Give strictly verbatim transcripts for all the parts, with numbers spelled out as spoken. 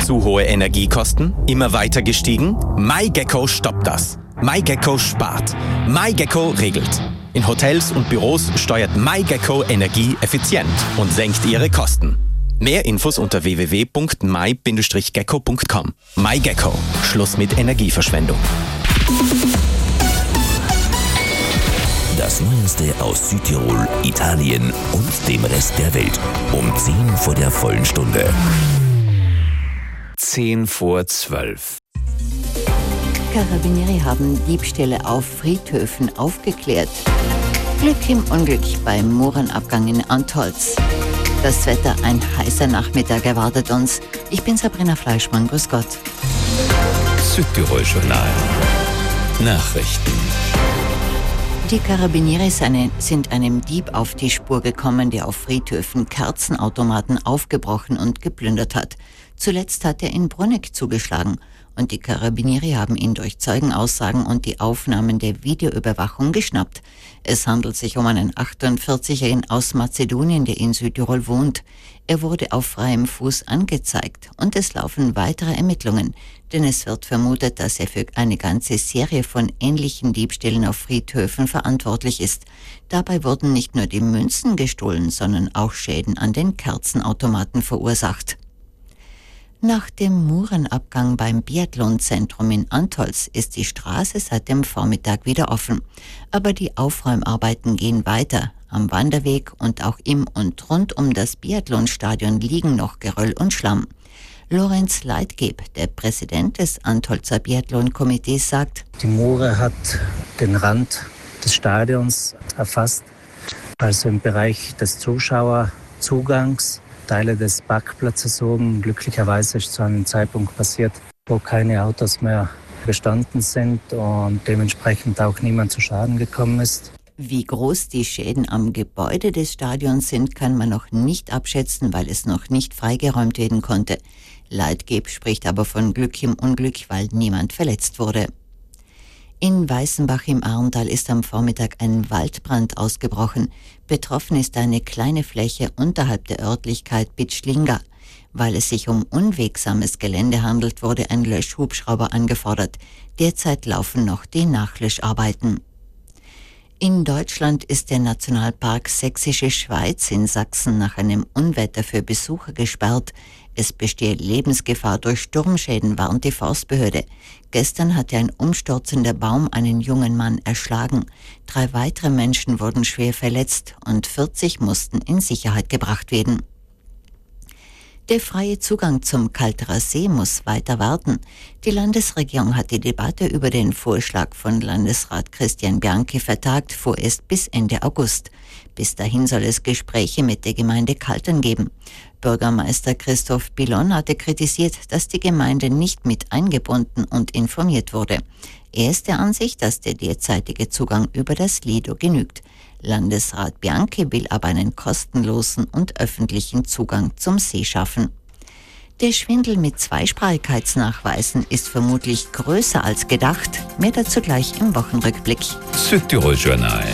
Zu hohe Energiekosten? Immer weiter gestiegen? MyGecko stoppt das. MyGecko spart. MyGecko regelt. In Hotels und Büros steuert MyGecko Energie effizient und senkt ihre Kosten. Mehr Infos unter w w w punkt my Bindestrich gecko punkt com. MyGecko. Schluss mit Energieverschwendung. Das Neueste aus Südtirol, Italien und dem Rest der Welt. Um zehn vor der vollen Stunde. zehn vor zwölf. Carabinieri haben Diebstähle auf Friedhöfen aufgeklärt. Glück im Unglück beim Murenabgang in Antholz. Das Wetter, ein heißer Nachmittag erwartet uns. Ich bin Sabrina Fleischmann, grüß Gott. Südtirol Journal. Nachrichten. Die Carabinieri sind einem Dieb auf die Spur gekommen, der auf Friedhöfen Kerzenautomaten aufgebrochen und geplündert hat. Zuletzt hat er in Bruneck zugeschlagen und die Carabinieri haben ihn durch Zeugenaussagen und die Aufnahmen der Videoüberwachung geschnappt. Es handelt sich um einen achtundvierzigjährigen aus Mazedonien, der in Südtirol wohnt. Er wurde auf freiem Fuß angezeigt und es laufen weitere Ermittlungen, denn es wird vermutet, dass er für eine ganze Serie von ähnlichen Diebstählen auf Friedhöfen verantwortlich ist. Dabei wurden nicht nur die Münzen gestohlen, sondern auch Schäden an den Kerzenautomaten verursacht. Nach dem Murenabgang beim Biathlonzentrum in Antholz ist die Straße seit dem Vormittag wieder offen. Aber die Aufräumarbeiten gehen weiter. Am Wanderweg und auch im und rund um das Biathlonstadion liegen noch Geröll und Schlamm. Lorenz Leitgeb, der Präsident des Antholzer Biathlon-Komitees, sagt: Die Mure hat den Rand des Stadions erfasst, also im Bereich des Zuschauerzugangs. Teile des Parkplatzes oben. Glücklicherweise ist zu einem Zeitpunkt passiert, wo keine Autos mehr gestanden sind und dementsprechend auch niemand zu Schaden gekommen ist. Wie groß die Schäden am Gebäude des Stadions sind, kann man noch nicht abschätzen, weil es noch nicht freigeräumt werden konnte. Leitgeb spricht aber von Glück im Unglück, weil niemand verletzt wurde. In Weißenbach im Arntal ist am Vormittag ein Waldbrand ausgebrochen. Betroffen ist eine kleine Fläche unterhalb der Örtlichkeit Bitschlinga. Weil es sich um unwegsames Gelände handelt, wurde ein Löschhubschrauber angefordert. Derzeit laufen noch die Nachlöscharbeiten. In Deutschland ist der Nationalpark Sächsische Schweiz in Sachsen nach einem Unwetter für Besucher gesperrt. Es bestehe Lebensgefahr durch Sturmschäden, warnt die Forstbehörde. Gestern hatte ein umstürzender Baum einen jungen Mann erschlagen. Drei weitere Menschen wurden schwer verletzt und vierzig mussten in Sicherheit gebracht werden. Der freie Zugang zum Kalterer See muss weiter warten. Die Landesregierung hat die Debatte über den Vorschlag von Landesrat Christian Bianchi vertagt, vorerst bis Ende August. Bis dahin soll es Gespräche mit der Gemeinde Kaltern geben. Bürgermeister Christoph Billon hatte kritisiert, dass die Gemeinde nicht mit eingebunden und informiert wurde. Er ist der Ansicht, dass der derzeitige Zugang über das Lido genügt. Landesrat Bianchi will aber einen kostenlosen und öffentlichen Zugang zum See schaffen. Der Schwindel mit Zweisprachigkeitsnachweisen ist vermutlich größer als gedacht. Mehr dazu gleich im Wochenrückblick. Südtirol Journal.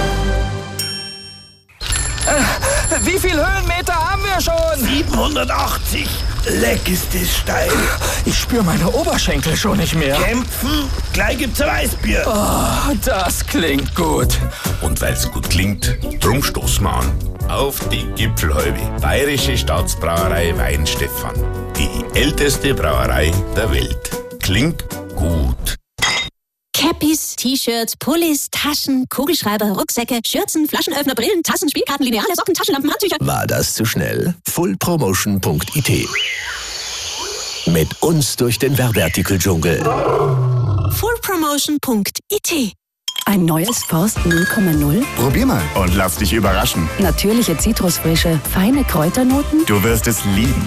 Äh, wie viele Höhenmeter haben wir schon? siebenhundertachtzig. Leck ist das steil. Ich spüre meine Oberschenkel schon nicht mehr. Kämpfen? Gleich gibt's ein Weißbier. Oh, das klingt gut. Und weil's gut klingt, drum stoßen wir an. Auf die Gipfelhalbe. Bayerische Staatsbrauerei Weinstefan. Die älteste Brauerei der Welt. Klingt gut. Cappies, T-Shirts, Pullis, Taschen, Kugelschreiber, Rucksäcke, Schürzen, Flaschenöffner, Brillen, Tassen, Spielkarten, Lineale, Socken, Taschenlampen, Handtücher. War das zu schnell? full promotion punkt i t. Mit uns durch den Werbeartikeldschungel. full promotion punkt i t. Ein neues Forst null Komma null? Probier mal und lass dich überraschen. Natürliche Zitrusfrische, feine Kräuternoten? Du wirst es lieben.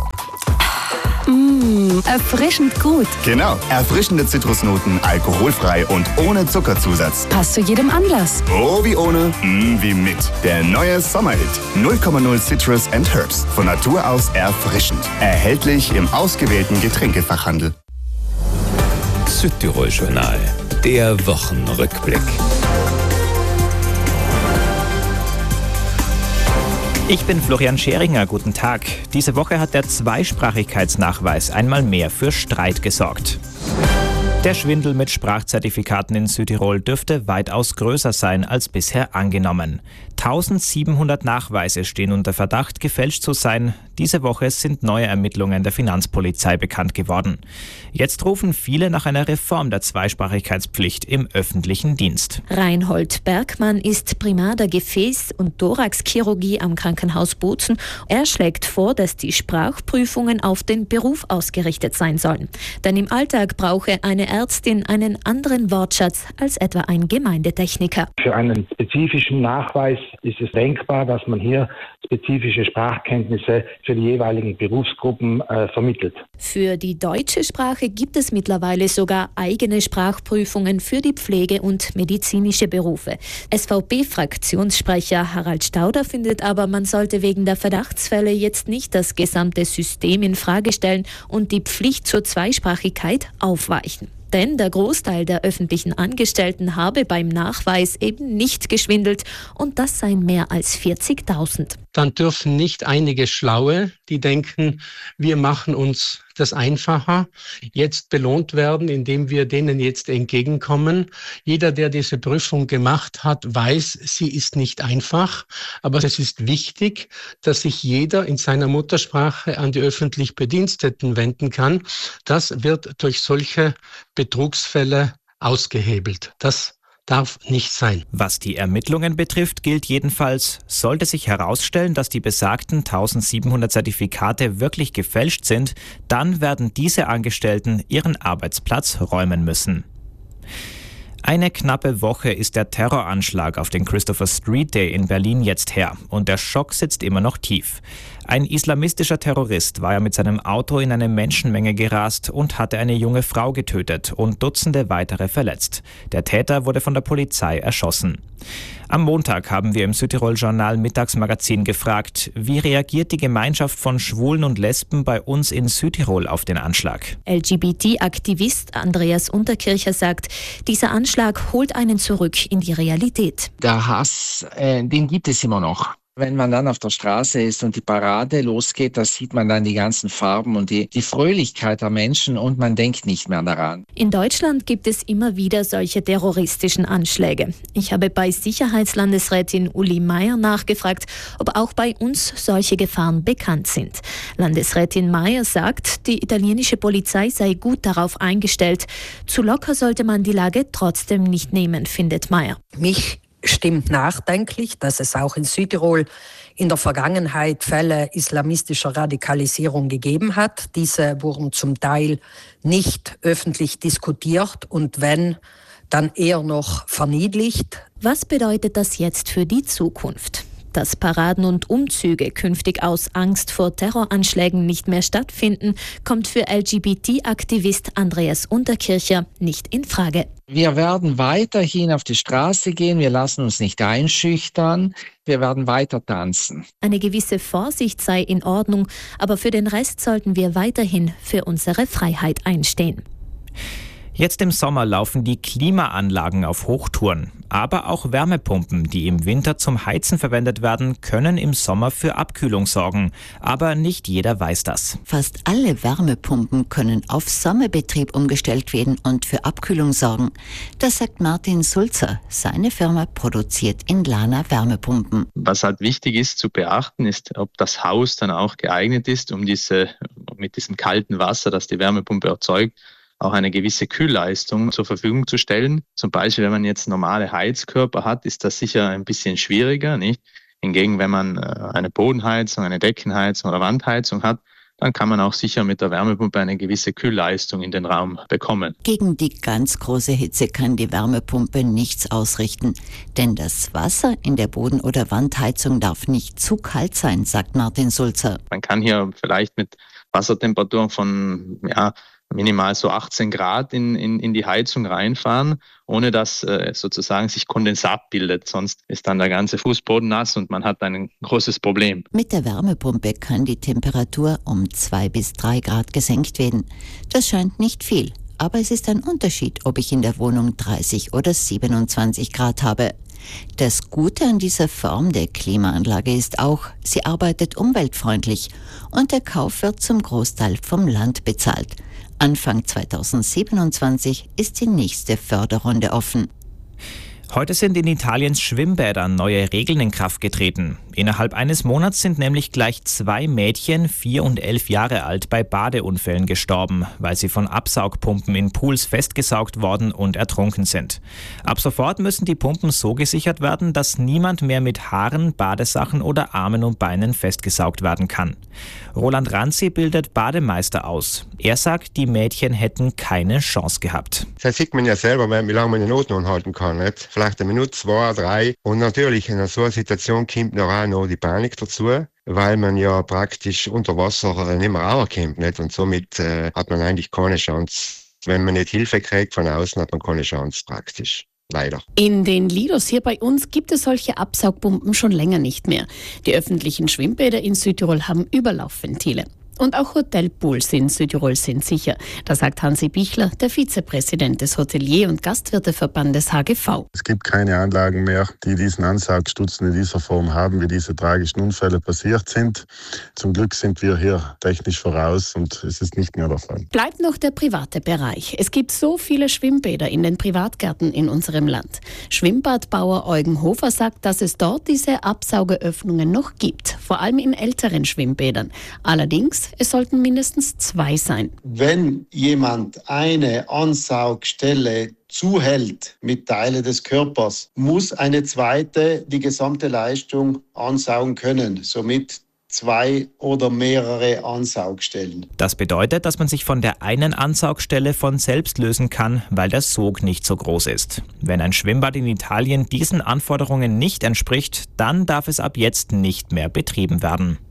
Mmh, erfrischend gut. Genau, erfrischende Zitrusnoten, alkoholfrei und ohne Zuckerzusatz. Passt zu jedem Anlass. Oh, wie ohne, mm, wie mit. Der neue Sommerhit. null Komma null Citrus and Herbs. Von Natur aus erfrischend. Erhältlich im ausgewählten Getränkefachhandel. Südtirol Journal. Der Wochenrückblick. Ich bin Florian Scheringer, guten Tag. Diese Woche hat der Zweisprachigkeitsnachweis einmal mehr für Streit gesorgt. Der Schwindel mit Sprachzertifikaten in Südtirol dürfte weitaus größer sein als bisher angenommen. eintausendsiebenhundert Nachweise stehen unter Verdacht, gefälscht zu sein. Diese Woche sind neue Ermittlungen der Finanzpolizei bekannt geworden. Jetzt rufen viele nach einer Reform der Zweisprachigkeitspflicht im öffentlichen Dienst. Reinhold Bergmann ist Primar der Gefäß- und Thoraxchirurgie am Krankenhaus Bozen. Er schlägt vor, dass die Sprachprüfungen auf den Beruf ausgerichtet sein sollen. Denn im Alltag brauche eine Ärztin einen anderen Wortschatz als etwa ein Gemeindetechniker. Für einen spezifischen Nachweis ist es denkbar, dass man hier spezifische Sprachkenntnisse für die jeweiligen Berufsgruppen äh, vermittelt. Für die deutsche Sprache gibt es mittlerweile sogar eigene Sprachprüfungen für die Pflege- und medizinische Berufe. S V P-Fraktionssprecher Harald Stauder findet aber, man sollte wegen der Verdachtsfälle jetzt nicht das gesamte System in Frage stellen und die Pflicht zur Zweisprachigkeit aufweichen. Denn der Großteil der öffentlichen Angestellten habe beim Nachweis eben nicht geschwindelt und das seien mehr als vierzigtausend. Dann dürfen nicht einige Schlaue, die denken, wir machen uns das einfacher, jetzt belohnt werden, indem wir denen jetzt entgegenkommen. Jeder, der diese Prüfung gemacht hat, weiß, sie ist nicht einfach, aber es ist wichtig, dass sich jeder in seiner Muttersprache an die öffentlich Bediensteten wenden kann. Das wird durch solche Betrugsfälle ausgehebelt. Das darf nicht sein. Was die Ermittlungen betrifft, gilt jedenfalls, sollte sich herausstellen, dass die besagten eintausendsiebenhundert Zertifikate wirklich gefälscht sind, dann werden diese Angestellten ihren Arbeitsplatz räumen müssen. Eine knappe Woche ist der Terroranschlag auf den Christopher Street Day in Berlin jetzt her und der Schock sitzt immer noch tief. Ein islamistischer Terrorist war ja mit seinem Auto in eine Menschenmenge gerast und hatte eine junge Frau getötet und Dutzende weitere verletzt. Der Täter wurde von der Polizei erschossen. Am Montag haben wir im Südtirol-Journal Mittagsmagazin gefragt, wie reagiert die Gemeinschaft von Schwulen und Lesben bei uns in Südtirol auf den Anschlag? L G B T-Aktivist Andreas Unterkircher sagt, dieser Anschlag holt einen zurück in die Realität. Der Hass, äh, den gibt es immer noch. Wenn man dann auf der Straße ist und die Parade losgeht, da sieht man dann die ganzen Farben und die, die Fröhlichkeit der Menschen und man denkt nicht mehr daran. In Deutschland gibt es immer wieder solche terroristischen Anschläge. Ich habe bei Sicherheitslandesrätin Uli Meier nachgefragt, ob auch bei uns solche Gefahren bekannt sind. Landesrätin Meier sagt, die italienische Polizei sei gut darauf eingestellt. Zu locker sollte man die Lage trotzdem nicht nehmen, findet Meier. Mich stimmt nachdenklich, dass es auch in Südtirol in der Vergangenheit Fälle islamistischer Radikalisierung gegeben hat. Diese wurden zum Teil nicht öffentlich diskutiert und wenn, dann eher noch verniedlicht. Was bedeutet das jetzt für die Zukunft? Dass Paraden und Umzüge künftig aus Angst vor Terroranschlägen nicht mehr stattfinden, kommt für L G B T-Aktivist Andreas Unterkircher nicht in Frage. Wir werden weiterhin auf die Straße gehen, wir lassen uns nicht einschüchtern, wir werden weiter tanzen. Eine gewisse Vorsicht sei in Ordnung, aber für den Rest sollten wir weiterhin für unsere Freiheit einstehen. Jetzt im Sommer laufen die Klimaanlagen auf Hochtouren. Aber auch Wärmepumpen, die im Winter zum Heizen verwendet werden, können im Sommer für Abkühlung sorgen. Aber nicht jeder weiß das. Fast alle Wärmepumpen können auf Sommerbetrieb umgestellt werden und für Abkühlung sorgen. Das sagt Martin Sulzer. Seine Firma produziert in Lana Wärmepumpen. Was halt wichtig ist zu beachten, ist, ob das Haus dann auch geeignet ist, um diese, mit diesem kalten Wasser, das die Wärmepumpe erzeugt, auch eine gewisse Kühlleistung zur Verfügung zu stellen. Zum Beispiel, wenn man jetzt normale Heizkörper hat, ist das sicher ein bisschen schwieriger, nicht? Hingegen, wenn man eine Bodenheizung, eine Deckenheizung oder Wandheizung hat, dann kann man auch sicher mit der Wärmepumpe eine gewisse Kühlleistung in den Raum bekommen. Gegen die ganz große Hitze kann die Wärmepumpe nichts ausrichten. Denn das Wasser in der Boden- oder Wandheizung darf nicht zu kalt sein, sagt Martin Sulzer. Man kann hier vielleicht mit Wassertemperaturen von ja, minimal so achtzehn Grad in, in, in die Heizung reinfahren, ohne dass äh, sozusagen sich Kondensat bildet. Sonst ist dann der ganze Fußboden nass und man hat ein großes Problem. Mit der Wärmepumpe kann die Temperatur um zwei bis drei Grad gesenkt werden. Das scheint nicht viel. aber es ist ein Unterschied, ob ich in der Wohnung dreißig oder siebenundzwanzig Grad habe. Das Gute an dieser Form der Klimaanlage ist auch, sie arbeitet umweltfreundlich und der Kauf wird zum Großteil vom Land bezahlt. Anfang zweitausendsiebenundzwanzig ist die nächste Förderrunde offen. Heute sind in Italiens Schwimmbädern neue Regeln in Kraft getreten. Innerhalb eines Monats sind nämlich gleich zwei Mädchen, vier und elf Jahre alt, bei Badeunfällen gestorben, weil sie von Absaugpumpen in Pools festgesaugt worden und ertrunken sind. Ab sofort müssen die Pumpen so gesichert werden, dass niemand mehr mit Haaren, Badesachen oder Armen und Beinen festgesaugt werden kann. Roland Ranzi bildet Bademeister aus. Er sagt, die Mädchen hätten keine Chance gehabt. Das sieht man ja selber, wie lange man den Atem anhalten kann. Nicht? Vielleicht eine Minute, zwei, drei. Und natürlich in so einer Situation kommt noch auch noch die Panik dazu, weil man ja praktisch unter Wasser nicht mehr rauskommt. Nicht? Und somit äh, hat man eigentlich keine Chance. Wenn man nicht Hilfe kriegt von außen, hat man keine Chance praktisch. Leider. In den Lidos hier bei uns gibt es solche Absaugpumpen schon länger nicht mehr. Die öffentlichen Schwimmbäder in Südtirol haben Überlaufventile. Und auch Hotelpools in Südtirol sind sicher. Das sagt Hansi Bichler, der Vizepräsident des Hotelier- und Gastwirteverbandes H G V. Es gibt keine Anlagen mehr, die diesen Ansaugstutzen in dieser Form haben, wie diese tragischen Unfälle passiert sind. Zum Glück sind wir hier technisch voraus und es ist nicht mehr der Fall. Bleibt noch der private Bereich. Es gibt so viele Schwimmbäder in den Privatgärten in unserem Land. Schwimmbadbauer Eugen Hofer sagt, dass es dort diese Absaugeöffnungen noch gibt, vor allem in älteren Schwimmbädern. Allerdings es sollten mindestens zwei sein. Wenn jemand eine Ansaugstelle zuhält mit Teilen des Körpers, muss eine zweite die gesamte Leistung ansaugen können. Somit zwei oder mehrere Ansaugstellen. Das bedeutet, dass man sich von der einen Ansaugstelle von selbst lösen kann, weil der Sog nicht so groß ist. Wenn ein Schwimmbad in Italien diesen Anforderungen nicht entspricht, dann darf es ab jetzt nicht mehr betrieben werden.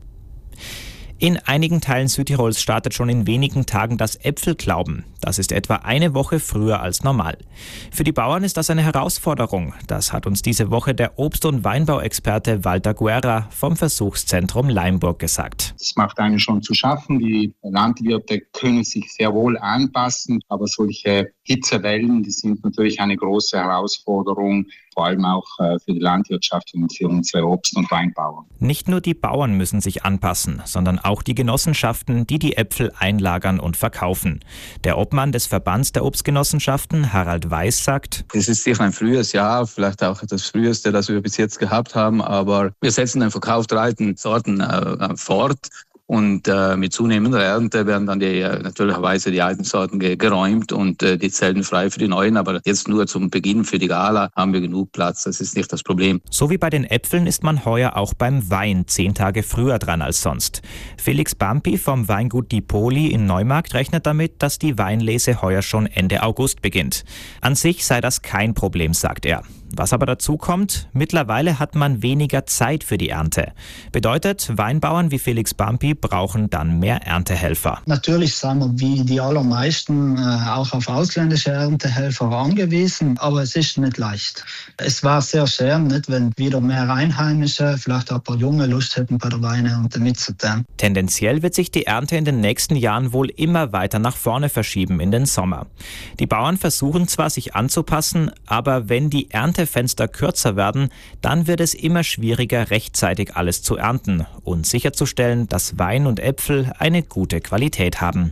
In einigen Teilen Südtirols startet schon in wenigen Tagen das Äpfelklauben. Das ist etwa eine Woche früher als normal. Für die Bauern ist das eine Herausforderung. Das hat uns diese Woche der Obst- und Weinbauexperte Walter Guerra vom Versuchszentrum Leimburg gesagt. Das macht einen schon zu schaffen. Die Landwirte können sich sehr wohl anpassen, aber solche Hitzewellen, die sind natürlich eine große Herausforderung, vor allem auch für die Landwirtschaft und für unsere Obst- und Weinbauern. Nicht nur die Bauern müssen sich anpassen, sondern auch die Genossenschaften, die die Äpfel einlagern und verkaufen. Der Obmann des Verbands der Obstgenossenschaften, Harald Weiß, sagt: Es ist sicher ein frühes Jahr, vielleicht auch das früheste, das wir bis jetzt gehabt haben, aber wir setzen den Verkauf der alten Sorten äh, fort. Und äh, mit zunehmender Ernte werden dann die, äh, natürlicherweise die alten Sorten ge- geräumt und äh, die Zelten frei für die neuen. Aber jetzt nur zum Beginn für die Gala haben wir genug Platz. Das ist nicht das Problem. So wie bei den Äpfeln ist man heuer auch beim Wein zehn Tage früher dran als sonst. Felix Bampi vom Weingut Die Poli in Neumarkt rechnet damit, dass die Weinlese heuer schon Ende August beginnt. An sich sei das kein Problem, sagt er. Was aber dazu kommt, mittlerweile hat man weniger Zeit für die Ernte. Bedeutet, Weinbauern wie Felix Bampi brauchen dann mehr Erntehelfer. Natürlich sind wir wie die allermeisten äh, auch auf ausländische Erntehelfer angewiesen, aber es ist nicht leicht. Es war sehr schön, nicht, wenn wieder mehr Einheimische, vielleicht auch ein paar Junge Lust hätten, bei der Weinernte mitzutun. Tendenziell wird sich die Ernte in den nächsten Jahren wohl immer weiter nach vorne verschieben in den Sommer. Die Bauern versuchen zwar, sich anzupassen, aber wenn die Erntefenster kürzer werden, dann wird es immer schwieriger, rechtzeitig alles zu ernten und sicherzustellen, dass Wein und Äpfel eine gute Qualität haben.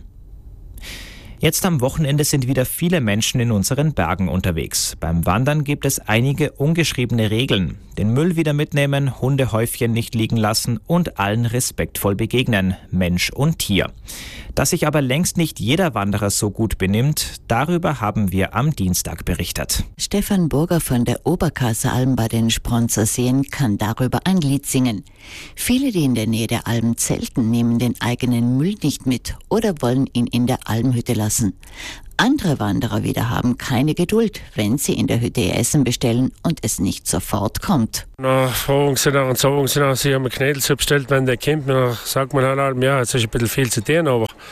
Jetzt am Wochenende sind wieder viele Menschen in unseren Bergen unterwegs. Beim Wandern gibt es einige ungeschriebene Regeln. Den Müll wieder mitnehmen, Hundehäufchen nicht liegen lassen und allen respektvoll begegnen, Mensch und Tier. Dass sich aber längst nicht jeder Wanderer so gut benimmt, darüber haben wir am Dienstag berichtet. Stefan Burger von der Oberkasser Alm bei den Spronzer Seen kann darüber ein Lied singen. Viele, die in der Nähe der Alm zelten, nehmen den eigenen Müll nicht mit oder wollen ihn in der Almhütte lassen. Andere Wanderer wieder haben keine Geduld, wenn sie in der Hütte ihr Essen bestellen und es nicht sofort kommt. Na, fragen sie nach und sagen sie nach, sie haben eine Knädel bestellt, wenn der kommt, dann sagt man halt, ja, jetzt ist ein bisschen viel zu tun, aber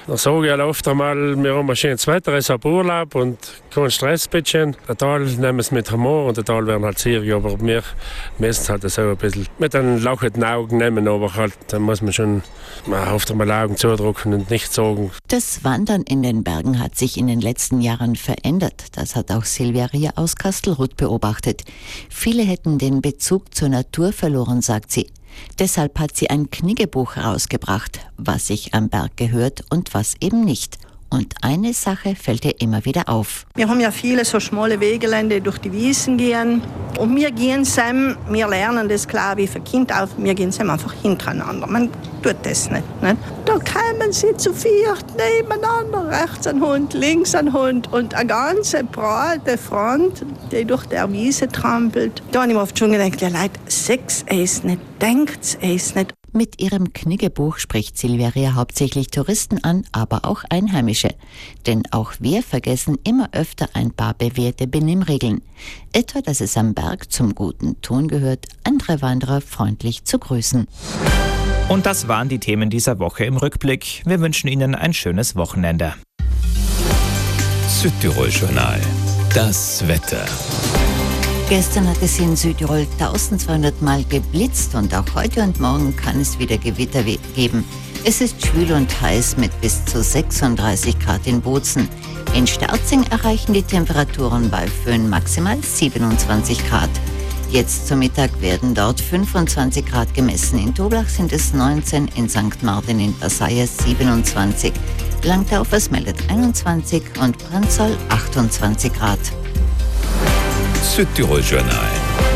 Dann sage ich oft einmal, wir haben ein schönes Wetter, es ist ein Urlaub und kein Stress bisschen. Der Teil nehmen wir es mit Humor und der Teil werden halt seriös, aber wir müssen halt das auch ein bisschen mit einem lachenden Augen nehmen, aber halt, dann muss man schon oft einmal Augen zudrücken und nicht sagen. Das Wandern in den Bergen hat sich in den letzten Jahren verändert. Das hat auch Silvia Rier aus Kastelruth beobachtet. Viele hätten den Bezug zur Natur verloren, sagt sie. Deshalb hat sie ein Kniggebuch herausgebracht, was sich am Berg gehört und was eben nicht. Und eine Sache fällt ihr immer wieder auf. Wir haben ja viele so schmale Wegelände durch die Wiesen gehen. Und wir gehen zusammen, wir lernen das klar wie für Kind auf, wir gehen zusammen einfach hintereinander. Man tut das nicht. nicht? Da kommen sie zu viert nebeneinander, rechts ein Hund, links ein Hund und eine ganze breite Front, die durch der Wiese trampelt. Da habe ich mir oft schon gedacht, ja Leute, seht's es nicht, denkt's es nicht. Mit ihrem Kniggebuch spricht Silvia Rier hauptsächlich Touristen an, aber auch Einheimische. Denn auch wir vergessen immer öfter ein paar bewährte Benimmregeln. Etwa, dass es am Berg zum guten Ton gehört, andere Wanderer freundlich zu grüßen. Und das waren die Themen dieser Woche im Rückblick. Wir wünschen Ihnen ein schönes Wochenende. Südtirol-Journal. Das Wetter. Gestern hat es in Südtirol eintausendzweihundert Mal geblitzt und auch heute und morgen kann es wieder Gewitter geben. Es ist schwül und heiß mit bis zu sechsunddreißig Grad in Bozen. In Sterzing erreichen die Temperaturen bei Föhn maximal siebenundzwanzig Grad. Jetzt zum Mittag werden dort fünfundzwanzig Grad gemessen. In Toblach sind es neunzehn, in Sankt Martin in Passaier siebenundzwanzig. Langtaufers meldet einundzwanzig und Brandsal achtundzwanzig Grad. Südtirol-Journal.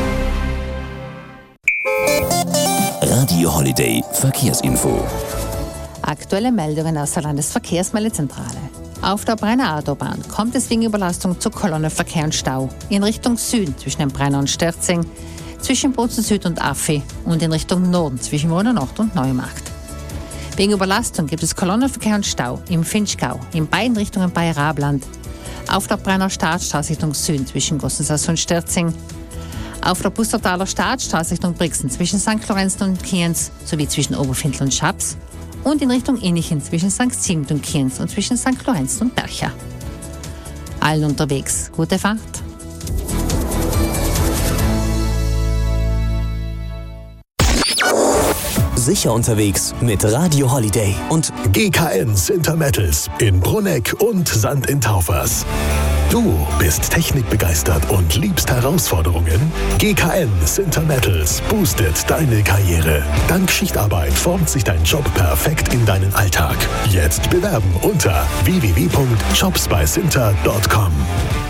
Radio Holiday Verkehrsinfo. Aktuelle Meldungen aus der Landesverkehrsmeldezentrale. Auf der Brenner Autobahn kommt es wegen Überlastung zu Kolonnenverkehr und Stau. In Richtung Süden zwischen dem Brenner und Sterzing, zwischen Bozen Süd und Affi und in Richtung Norden zwischen Wohner Nord und Neumarkt. Wegen Überlastung gibt es Kolonnenverkehr und Stau im Finchgau, in beiden Richtungen bei Rabland. Auf der Brenner Startstraße Richtung Süden zwischen Gossenshaus und Sterzing. Auf der Pustertaler Startstraße Richtung Brixen zwischen Sankt Lorenzen und Kienz sowie zwischen Oberfindl und Schaps. Und in Richtung Innichen zwischen Sankt Sigmund und Kienz und zwischen Sankt Lorenzen und Bercha. Allen unterwegs, gute Fahrt. Sicher unterwegs mit Radio Holiday und G K N Sintermettals in Brunegg und Sand in Taufers. Du bist technikbegeistert und liebst Herausforderungen? G K N Sintermettals boostet deine Karriere. Dank Schichtarbeit formt sich dein Job perfekt in deinen Alltag. Jetzt bewerben unter w w w punkt jobs bei sinter punkt com.